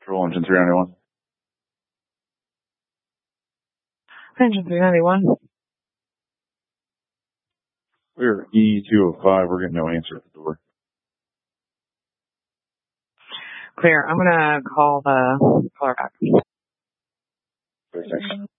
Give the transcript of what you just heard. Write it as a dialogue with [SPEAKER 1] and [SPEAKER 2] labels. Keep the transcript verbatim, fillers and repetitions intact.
[SPEAKER 1] Control engine three ninety-one.
[SPEAKER 2] Engine three ninety-one.
[SPEAKER 1] We're E two oh five. We're getting no answer at the door.
[SPEAKER 2] Clear. I'm going to call the caller back.
[SPEAKER 1] Okay, thanks.